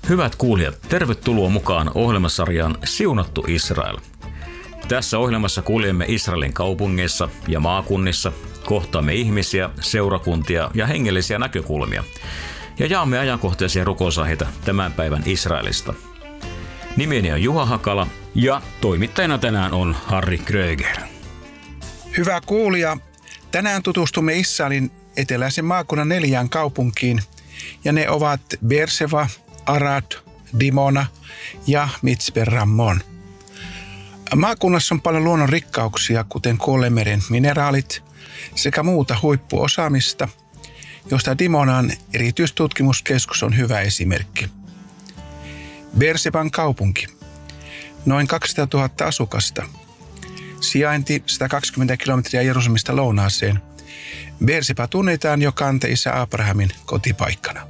Hyvät kuulijat, tervetuloa mukaan ohjelmasarjaan Siunattu Israel. Tässä ohjelmassa kuljemme Israelin kaupungeissa ja maakunnissa, kohtaamme ihmisiä, seurakuntia ja hengellisiä näkökulmia ja jaamme ajankohtaisia rukousaiheita tämän päivän Israelista. Nimeni on Juha Hakala ja toimittajana tänään on Harri Kröger. Hyvä kuulija, tänään tutustumme Israelin eteläisen maakunnan 4 kaupunkiin ja ne ovat Beersheva, Arad, Dimona ja Mitzpe Rammon. Maakunnassa on paljon luonnon rikkauksia, kuten Kuolleanmeren mineraalit sekä muuta huippuosaamista, josta Dimonan erityistutkimuskeskus on hyvä esimerkki. Beersheban kaupunki. Noin 200 000 asukasta. Sijainti 120 kilometriä Jerusalemista lounaaseen. Beersheba tunnetaan jo kanteisä Abrahamin kotipaikkana.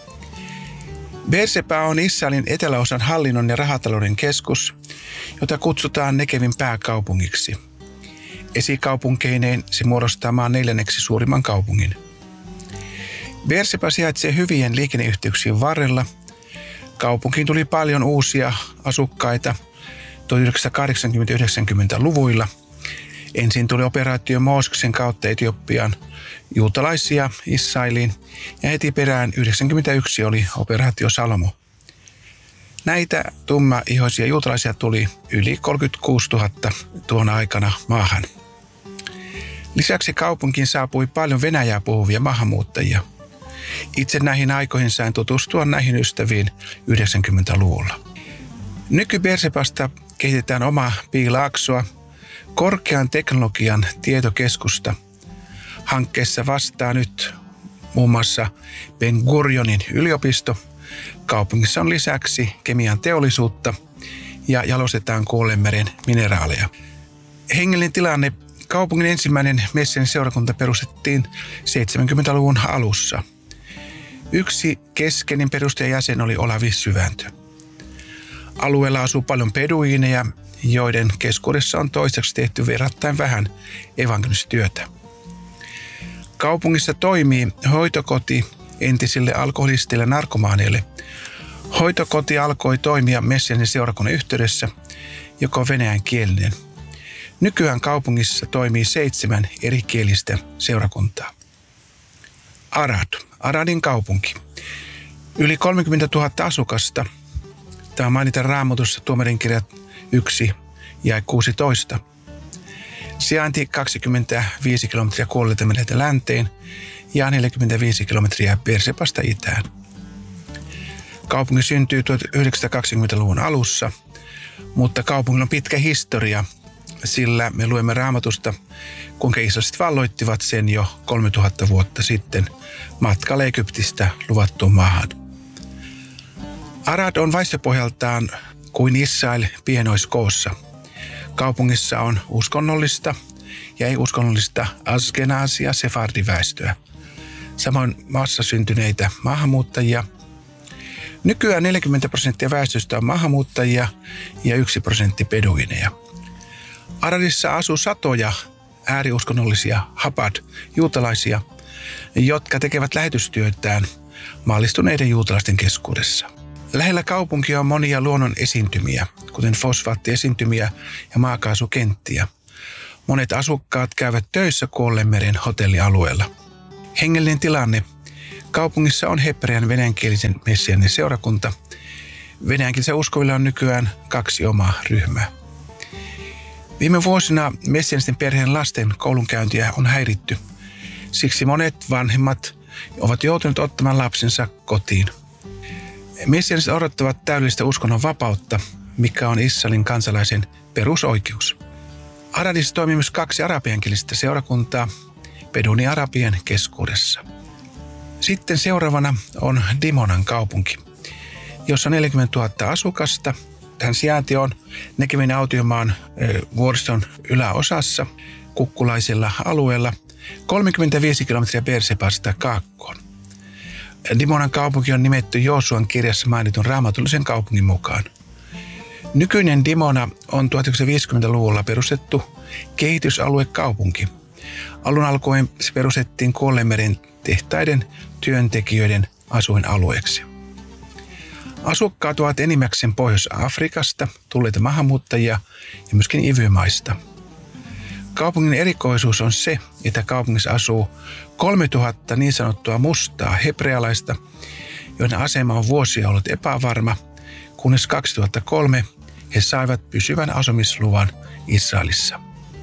Beersheba on Israelin eteläosan hallinnon ja rahatalouden keskus, jota kutsutaan Negevin pääkaupungiksi. Esikaupunkeineen se muodostaa maan 4. suurimman kaupungin. Beersheba sijaitsee hyvien liikenneyhteyksien varrella. Kaupunkiin tuli paljon uusia asukkaita 1980-90-luvuilla. Ensin tuli operaatio Mooseksen kautta Etiopiaan juutalaisia Israeliin ja heti perään 1991 oli operaatio Salomo. Näitä tummaihoisia juutalaisia tuli yli 36 000 tuona aikana maahan. Lisäksi kaupunkiin saapui paljon venäjää puhuvia maahanmuuttajia. Itse näihin aikoihin sain tutustua näihin ystäviin 90-luvulla. Nyky-Beershebasta kehitetään omaa Piilaaksoa, korkean teknologian tietokeskusta. Hankkeessa vastaa nyt muun muassa Ben Gurionin yliopisto. Kaupungissa on lisäksi kemian teollisuutta ja jalostetaan Kuolleanmeren mineraaleja. Hengellinen tilanne. Kaupungin ensimmäinen Messiaanin seurakunta perustettiin 70-luvun alussa. Yksi keskeinen perustajajäsen oli Olavi Syvääntö. Alueella asuu paljon beduiineja, joiden keskuudessa on toistaiseksi tehty verrattain vähän evankelistyötä. Kaupungissa toimii hoitokoti entisille alkoholisteille ja narkomaaneille. Hoitokoti alkoi toimia Messiaanin seurakunnan yhteydessä, joka on venäjänkielinen. Nykyään kaupungissa toimii 7 erikielistä seurakuntaa. Aradin kaupunki. Yli 30 000 asukasta. Tämä mainitaan Raamatussa Tuomarinkirjat 1 ja 16. Sijainti 25 kilometriä Kuolleanmereltä länteen ja 45 kilometriä Beershebasta itään. Kaupunki syntyi 1920-luvun alussa, mutta kaupungilla on pitkä historia, sillä me luemme Raamatusta, kuinka israeliset valloittivat sen jo 3000 vuotta sitten matkalla Egyptistä luvattuun maahan. Arad on väestöpohjaltaan kuin Israel pienoiskoossa. Kaupungissa on uskonnollista ja ei-uskonnollista askenaasia sefardiväestöä. Samoin maassa syntyneitä maahanmuuttajia. Nykyään 40% väestöstä on maahanmuuttajia ja 1% beduineja. Aradissa asuu satoja ääriuskonnollisia Chabad-juutalaisia, jotka tekevät lähetystyötään maallistuneiden juutalaisten keskuudessa. Lähellä kaupunkia on monia luonnon esiintymiä, kuten fosfaattiesiintymiä ja maakaasukenttiä. Monet asukkaat käyvät töissä Kuolleanmeren hotellialueella. Hengellinen tilanne. Kaupungissa on hebrean venäjänkielisen Messiaanin seurakunta. Venäjänkielisen uskovilla on nykyään 2 omaa ryhmää. Viime vuosina messiaanisten perheen lasten koulunkäyntiä on häiritty. Siksi monet vanhemmat ovat joutuneet ottamaan lapsensa kotiin. Messiaaniset odottavat täydellistä uskonnon vapautta, mikä on Israelin kansalaisen perusoikeus. Aradissa toimii myös 2 arabiankielistä seurakuntaa Beduni-arabien keskuudessa. Sitten seuraavana on Dimonan kaupunki, jossa on 40 000 asukasta. Tämän sijainti on Negevin autiomaan vuoriston yläosassa kukkulaisella alueella 35 kilometriä Beershebasta kaakkoon. Dimonan kaupunki on nimetty Joosuan kirjassa mainitun raamatullisen kaupungin mukaan. Nykyinen Dimona on 1950-luvulla perustettu kehitysaluekaupunki. Alun alkuun se perustettiin Kuolleanmeren tehtaiden työntekijöiden asuinalueeksi. Asukkaat ovat enimmäkseen Pohjois-Afrikasta tulleita maahanmuuttajia ja myöskin ivymaista. Kaupungin erikoisuus on se, että kaupungissa asuu 3000 niin sanottua mustaa hebrealaista, joiden asema on vuosia ollut epävarma, kunnes 2003 he saivat pysyvän asumisluvan Israelissa.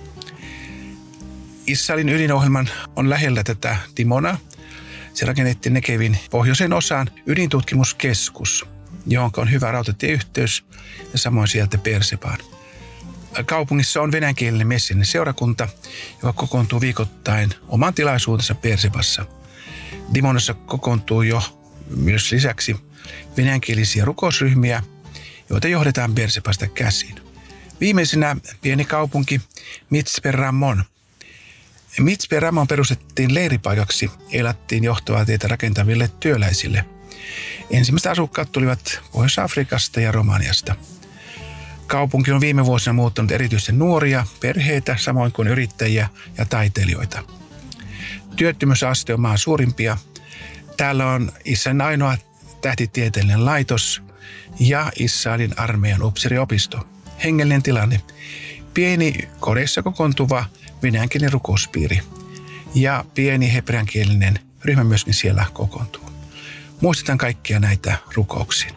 Israelin ydinohjelman on lähellä tätä Dimonaa. Se rakennettiin Negevin pohjoisen osaan ydintutkimuskeskus, johon on hyvä rautatieyhteys ja samoin sieltä Beersebaan. Kaupungissa on venäjänkielinen messianinen seurakunta, joka kokoontuu viikoittain oman tilaisuutensa Beersebassa. Dimonassa kokoontuu jo myös lisäksi venäjänkielisiä rukousryhmiä, joita johdetaan Beersebasta käsin. Viimeisenä pieni kaupunki Mitzpe Ramon. Mitzpe Ramon perustettiin leiripaikaksi elattiin johtavaa tietä rakentaville työläisille. Ensimmäiset asukkaat tulivat Pohjois-Afrikasta ja Romaniasta. Kaupunki on viime vuosina muuttanut erityisesti nuoria, perheitä, samoin kuin yrittäjiä ja taiteilijoita. Työttömyysaste on maan suurimpia. Täällä on Israelin ainoa tähtitieteellinen laitos ja Israelin armeijan upseeriopisto. Hengellinen tilanne. Pieni kodeissa kokoontuva venäjänkielinen rukouspiiri ja pieni hebreankielinen ryhmä myöskin siellä kokoontuu. Muistetaan kaikkia näitä rukouksia.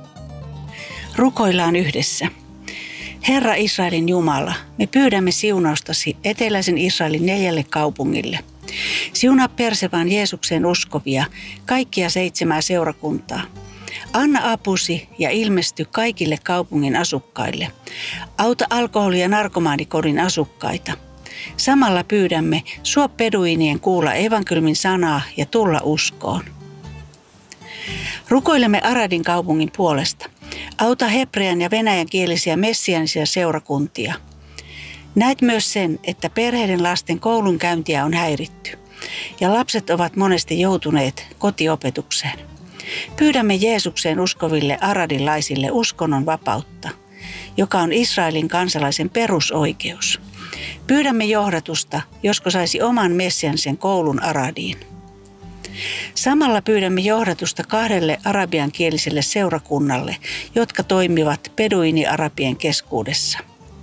Rukoillaan yhdessä. Herra Israelin Jumala, me pyydämme siunaustasi eteläisen Israelin 4 kaupungille. Siunaa Beersebaan Jeesukseen uskovia, kaikkia 7 seurakuntaa. Anna apusi ja ilmesty kaikille kaupungin asukkaille. Auta alkoholi- ja narkomaanikodin asukkaita. Samalla pyydämme suo peduinien kuulla evankeliumin sanaa ja tulla uskoon. Rukoilemme Aradin kaupungin puolesta. Auta hebrean ja venäjänkielisiä messianisia seurakuntia. Näet myös sen, että perheiden lasten koulunkäyntiä on häiritty ja lapset ovat monesti joutuneet kotiopetukseen. Pyydämme Jeesukseen uskoville aradilaisille uskonnon vapautta, joka on Israelin kansalaisen perusoikeus. Pyydämme johdatusta, josko saisi oman messianisen koulun Aradiin. Samalla pyydämme johdatusta 2 arabiankieliselle seurakunnalle, jotka toimivat beduini-arabien keskuudessa.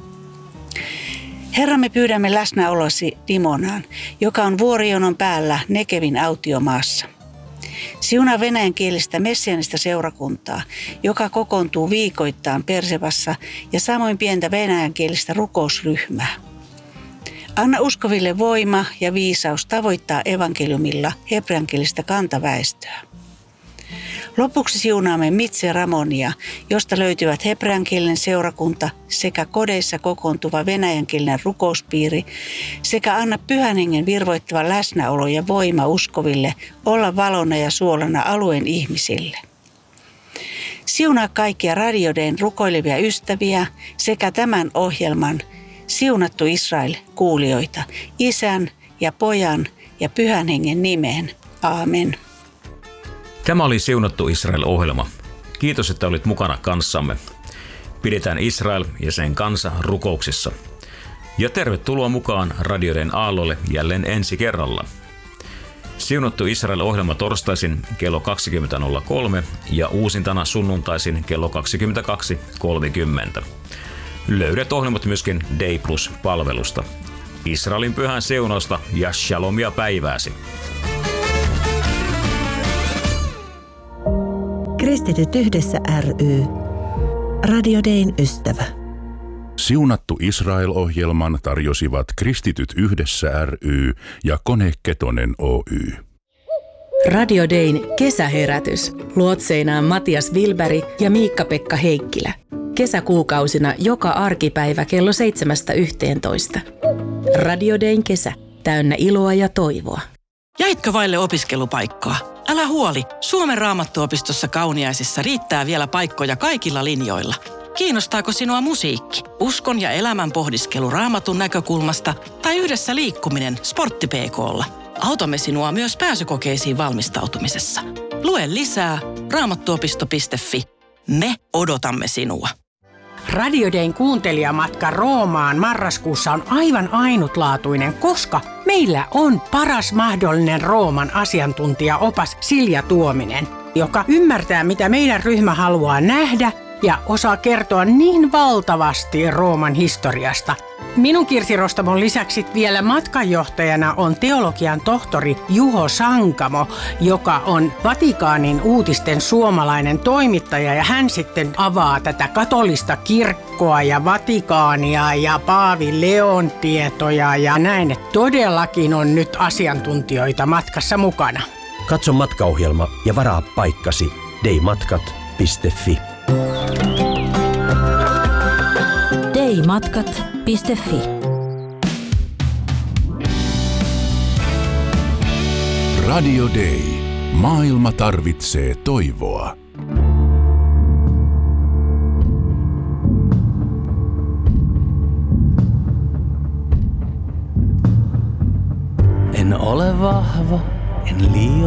Herra, me pyydämme läsnäolosi Dimonaan, joka on vuorijonon päällä Negevin autiomaassa. Siunaa venäjänkielistä messianista seurakuntaa, joka kokoontuu viikoittain Beersebassa ja samoin pientä venäjänkielistä rukousryhmää. Anna uskoville voima ja viisaus tavoittaa evankeliumilla hebreankielistä kantaväestöä. Lopuksi siunaamme Mitzpe Ramonia, josta löytyvät hebreankielinen seurakunta sekä kodeissa kokoontuva venäjänkielinen rukouspiiri sekä anna Pyhän Hengen virvoittava läsnäolo ja voima uskoville olla valona ja suolana alueen ihmisille. Siunaa kaikkia Radio Dayn rukoilevia ystäviä sekä tämän ohjelman siunattu Israel kuulijoita Isän ja Pojan ja Pyhän Hengen nimeen. Aamen. Tämä oli Siunattu Israel-ohjelma. Kiitos, että olit mukana kanssamme. Pidetään Israel ja sen kansa rukouksissa. Ja tervetuloa mukaan Radio Dayn aallolle jälleen ensi kerralla. Siunattu Israel-ohjelma torstaisin kello 20.03 ja uusintana sunnuntaisin kello 22.30. Löydät ohjelmat myöskin Day Plus-palvelusta. Israelin pyhän siunausta ja shalomia päivääsi. Kristityt yhdessä ry. Radio Dayn ystävä. Siunattu Israel-ohjelman tarjosivat Kristityt yhdessä ry ja Kone Ketonen Oy. Radio Dayn kesäherätys. Luotseinaan Matias Wilberg ja Miikka-Pekka Heikkilä. Kesäkuukausina joka arkipäivä kello 7–11. Radio Dayn kesä. Täynnä iloa ja toivoa. Jäitkö vaille opiskelupaikkaa? Älä huoli, Suomen Raamattuopistossa Kauniaisissa riittää vielä paikkoja kaikilla linjoilla. Kiinnostaako sinua musiikki, uskon ja elämän pohdiskelu Raamatun näkökulmasta tai yhdessä liikkuminen Sportti-PK:lla? Autamme sinua myös pääsykokeisiin valmistautumisessa. Lue lisää raamattuopisto.fi. Me odotamme sinua. Radio Dayn kuuntelijamatka Roomaan marraskuussa on aivan ainutlaatuinen, koska meillä on paras mahdollinen Rooman asiantuntijaopas Silja Tuominen. joka ymmärtää, mitä meidän ryhmä haluaa nähdä ja osaa kertoa niin valtavasti Rooman historiasta. Minun Kirsi Rostamon lisäksi vielä matkanjohtajana on teologian tohtori Juho Sankamo, joka on Vatikaanin uutisten suomalainen toimittaja, ja hän sitten avaa tätä katolista kirkkoa ja Vatikaania ja Paavi Leon tietoja ja näin, että todellakin on nyt asiantuntijoita matkassa mukana. Katso matkaohjelma ja varaa paikkasi deimatkat.fi. deimatkat.fi. Radio Day. Maailma tarvitsee toivoa. En ole vahva, en liioin.